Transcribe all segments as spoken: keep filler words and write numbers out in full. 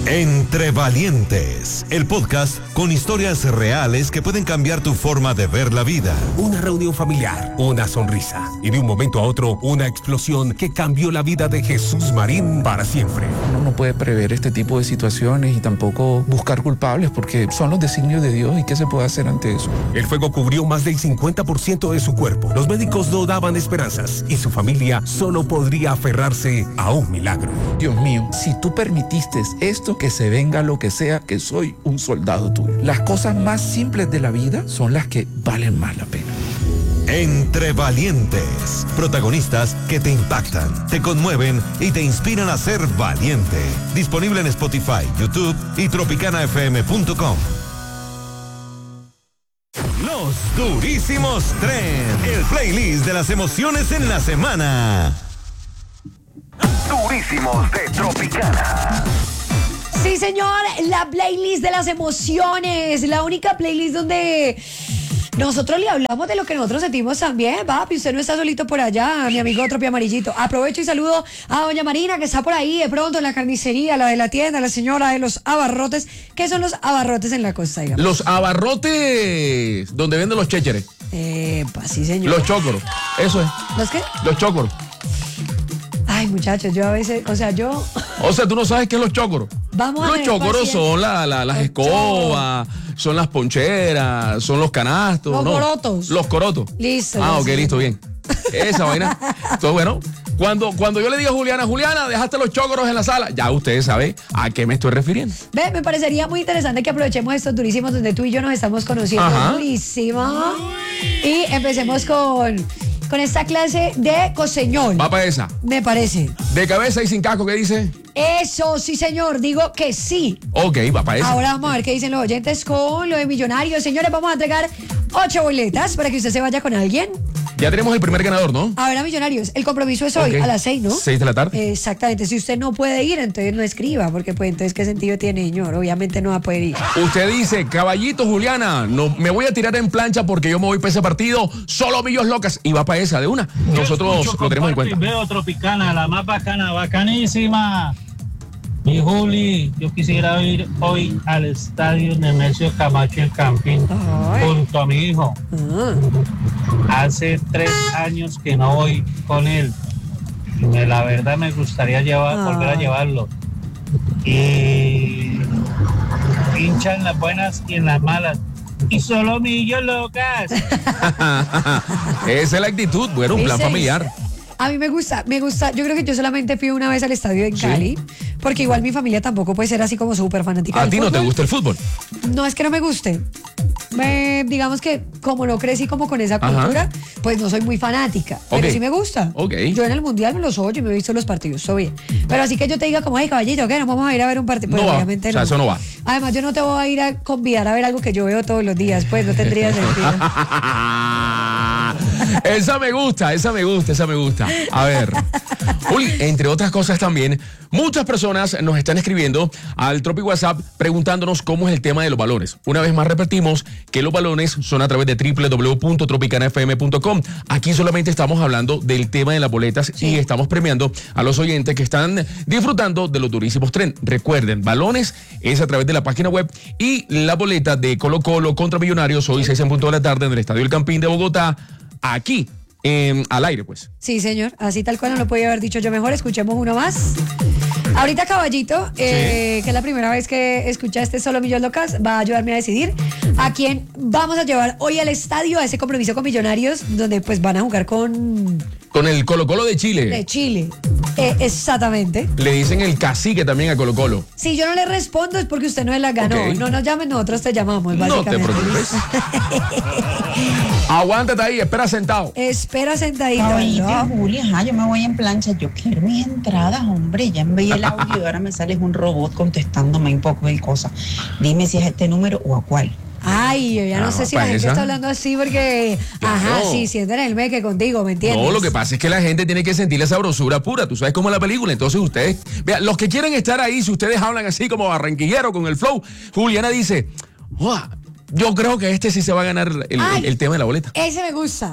Entre Valientes, el podcast con historias reales que pueden cambiar tu forma de ver la vida. Una reunión familiar, una sonrisa y de un momento a otro una explosión que cambió la vida de Jesús Marín para siempre. Uno no puede prever este tipo de situaciones y tampoco buscar culpables porque son los designios de Dios y qué se puede hacer ante eso. El fuego cubrió más del cincuenta por ciento de su cuerpo. Los médicos no daban esperanzas y su familia solo podría aferrarse a un milagro. Dios mío, si tú permitiste esto, que se venga lo que sea, que soy un soldado tuyo. Las cosas más simples de la vida son las que valen más la pena. Entre Valientes, protagonistas que te impactan, te conmueven y te inspiran a ser valiente. Disponible en Spotify, YouTube y tropicana f m punto com. Los Durísimos Trend, el playlist de las emociones en la semana. Durísimos de Tropicana. Sí, señor, la playlist de las emociones, la única playlist donde nosotros le hablamos de lo que nosotros sentimos también, papi. Usted no está solito por allá, mi amigo Tropi Amarillito. Aprovecho y saludo a doña Marina, que está por ahí de pronto en la carnicería, la de la tienda, la señora de los abarrotes. ¿Qué son los abarrotes en la costa, digamos? Los abarrotes, donde venden los chécheres. Eh, pues sí, señor. Los chócoros, eso es. ¿Los qué? Los chócoros. Ay, muchachos, yo a veces, o sea, yo... O sea, tú no sabes qué es los chócoros. Vamos a Los tener chócoros paciencia. son la, la, las Los escobas, son las poncheras, son los canastos. Los ¿no? corotos. Los corotos. Listo. Ah, ya ok, sé. listo, bien. Esa vaina. Entonces, bueno, cuando, cuando yo le digo a Juliana, Juliana, dejaste los chócoros en la sala, ya ustedes saben a qué me estoy refiriendo. Ve, me parecería muy interesante que aprovechemos estos durísimos donde tú y yo nos estamos conociendo. Ajá. Durísimo. Y empecemos con, con esta clase de coseñol. Va para esa. Me parece. De cabeza y sin casco, ¿qué dice? Eso, sí, señor. Digo que sí. Ok, va para esa. Ahora vamos a ver qué dicen los oyentes con lo de Millonarios. Señores, vamos a entregar ocho boletas para que usted se vaya con alguien. Ya tenemos el primer ganador, ¿no? A ver, a Millonarios, el compromiso es hoy Ok. a las seis, ¿no? Seis de la tarde. Exactamente. Si usted no puede ir, entonces no escriba, porque pues entonces ¿qué sentido tiene, señor? Obviamente no va a poder ir. Usted dice, caballito Juliana, no, me voy a tirar en plancha porque yo me voy para ese partido, solo millos locas, y va para esa de una. Nosotros Escucho, lo tenemos en comparto cuenta. y veo Tropicana, la más bacana, bacanísima. Mi Juli, yo quisiera ir hoy al estadio Nemesio Camacho en Campín Ay. junto a mi hijo. Ah. Hace tres años que no voy con él. Y me- la verdad me gustaría llevar, Ah. volver a llevarlo. Y hincha en las buenas y en las malas. Y solo millos locas. Esa es la actitud, bueno, un plan ¿Viste? familiar. A mí me gusta, me gusta. Yo creo que yo solamente fui una vez al estadio en Sí. Cali, porque igual mi familia tampoco puede ser así como súper fanática ¿A del ti no te fútbol. gusta el fútbol? No es que no me guste. Me- digamos que como no crecí como con esa Ajá. cultura, pues no soy muy fanática. Pero Ok. sí me gusta. Ok. Yo en el mundial me los oyo y me he visto los partidos, todo bien. Pero así que yo te diga como, hey caballito, ¿qué? Nos vamos a ir a ver un partido. Pues No va. obviamente O sea, no. eso no va. Además, yo no te voy a ir a convidar a ver algo que yo veo todos los días, pues no tendría sentido. Esa me gusta, esa me gusta, esa me gusta. A ver, Juli, entre otras cosas también, muchas personas nos están escribiendo al Tropi WhatsApp preguntándonos cómo es el tema de los balones. Una vez más repetimos que los balones son a través de doble u doble u doble u punto tropicana f m punto com. Aquí solamente estamos hablando del tema de las boletas Sí. y estamos premiando a los oyentes que están disfrutando de los durísimos tren. Recuerden, balones es a través de la página web y la boleta de Colo Colo contra Millonarios hoy seis en punto de la tarde en el Estadio El Campín de Bogotá, aquí eh, al aire pues. Sí, señor, así tal cual no lo podía haber dicho yo mejor. Escuchemos uno más. Ahorita Caballito, eh, que es la primera vez que escucha este Solo Millos Locas, va a ayudarme a decidir a quién vamos a llevar hoy al estadio, a ese compromiso con Millonarios, donde pues van a jugar con Con el Colo Colo de Chile. de Chile. Eh, exactamente. Le dicen el cacique también a Colo Colo. Si yo no le respondo es porque usted no la ganó. Ok. No nos llamen, nosotros te llamamos, No te básicamente. preocupes. Aguántate ahí, espera sentado. Espera sentadito. Caballito ¿no? y Juli, ajá, yo me voy en plancha. Yo quiero mis entradas, hombre. Ya envié el audio y ahora me sale un robot contestándome un poco de cosas. Dime si es este número o a cuál. Ay, yo ya no Ah, sé si pa' la gente esa. está hablando así porque, ajá, Claro. sí, sienten el meque contigo, ¿me entiendes? No, lo que pasa es que la gente tiene que sentir la sabrosura pura. Tú sabes cómo es la película. Entonces ustedes, vean, los que quieren estar ahí, si ustedes hablan así como barranquillero con el flow, Juliana dice, "Uah, yo creo que este sí se va a ganar el, Ay. el tema de la boleta. Ese me gusta.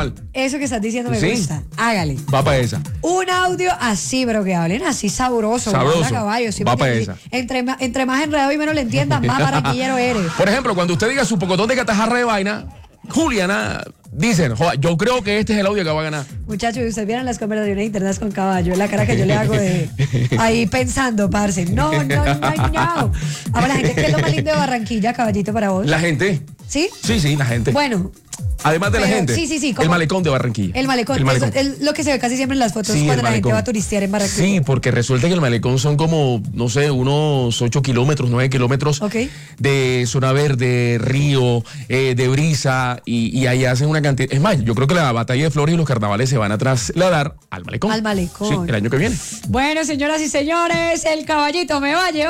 mal. Eso que estás diciendo me ¿Sí? gusta. Hágale. Va para esa. Un audio así, pero que hablen así sabroso. Sabroso. ¿verdad, caballo? Sí, Va porque pa' aquí, esa. Entre, ma- entre más enredado y menos le entiendas, más barranquillero eres. Por ejemplo, cuando usted diga su pocotón de catajarra de vaina, Juliana, dicen, joda, yo creo que este es el audio que va a ganar. Muchachos, ustedes vieran las conversaciones internas con caballo, la cara que yo le hago de ahí pensando, parce. No, no, no, no. Ahora, la gente, ¿qué es lo más lindo de Barranquilla, caballito, para vos? La gente. ¿Sí? Sí, sí, la gente. Bueno, Además de la pero- gente. sí, sí, sí, El ¿cómo? malecón de Barranquilla. el malecón, El malecón. eso es lo que se ve casi siempre en las fotos Sí, cuando el la gente malecón. va a turistear en Barranquilla. Sí, porque resulta que el malecón son como, no sé, unos ocho kilómetros, nueve kilómetros Ok. de zona verde, río, eh, de brisa, y, y ahí hacen una cantidad. Es más, yo creo que la batalla de flores y los carnavales se van a trasladar al malecón. Al malecón. Sí, el año que viene. Bueno, señoras y señores, el caballito me va a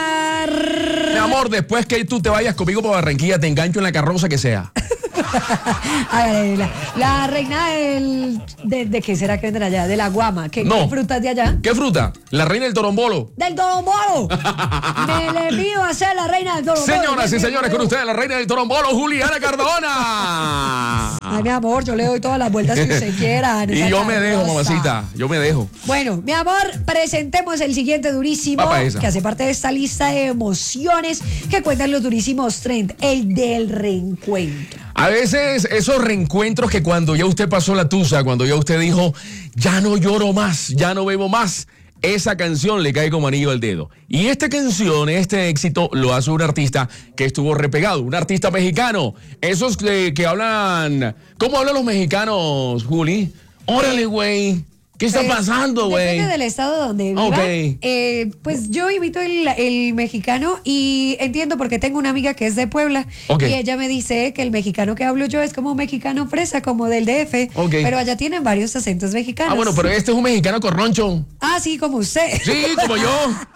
llevar. Mi amor, después que tú te vayas conmigo para Barranquilla, te engancho en la carroza que sea. Hágale, la, la reina del. De, ¿De qué será que vendrá allá? De la guama. ¿Qué, No. qué frutas de allá? ¿Qué fruta? La reina del torombolo. ¡Del torombolo! Me le pido a ser la reina del torombolo. Señoras y Me- señores, con ustedes la reina del torombolo, Juliana Cardona. Ay, mi amor, yo le doy todas las vueltas que usted quiera. en Y esa yo me dejo, carroza. mamacita. Yo me dejo. Bueno, mi amor, presentemos el siguiente durísimo Va pa' esa. que hace parte de esta lista de emociones que cuentan los durísimos trend, el del reencuentro. A veces esos reencuentros que cuando ya usted pasó la tusa, cuando ya usted dijo, ya no lloro más, ya no bebo más, esa canción le cae como anillo al dedo. Y esta canción, este éxito, lo hace un artista que estuvo repegado, un artista mexicano. Esos que, que hablan... ¿Cómo hablan los mexicanos, Juli? Órale, güey. ¿Qué está Pues, pasando, güey? Depende del estado donde viva. Ok. Eh, pues yo imito el, el mexicano y entiendo porque tengo una amiga que es de Puebla Ok. y ella me dice que el mexicano que hablo yo es como un mexicano fresa, como del D F, Ok. pero allá tienen varios acentos mexicanos. Ah, bueno, pero este es un mexicano corroncho. Ah, sí, como usted. Sí, como yo.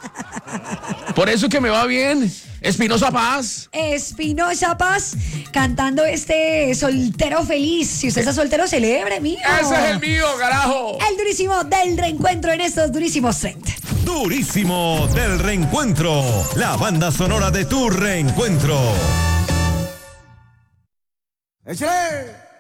Por eso es que me va bien. Espinosa Paz. Espinosa Paz cantando este soltero feliz. Si usted está soltero, celebre, mío. Ese es el mío, carajo. El durísimo del reencuentro en estos durísimos trend. Durísimo del reencuentro. La banda sonora de tu reencuentro. ¡Échale!